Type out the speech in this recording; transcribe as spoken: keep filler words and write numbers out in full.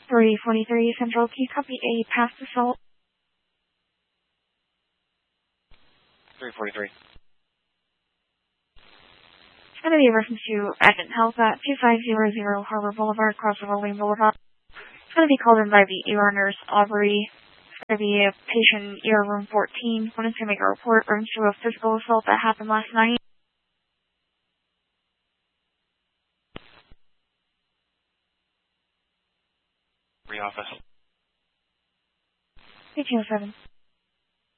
three forty-three Central, can you copy a past assault? three forty-three. It's going to be a reference to Advent Health at two five zero zero Harbor Boulevard, crossover Wayne Boulevard. It's going to be called in by the E R nurse, Aubrey. It's going to be a patient E R room fourteen. Wanted to make a report reference to a physical assault that happened last night. Re-office. eighteen oh seven.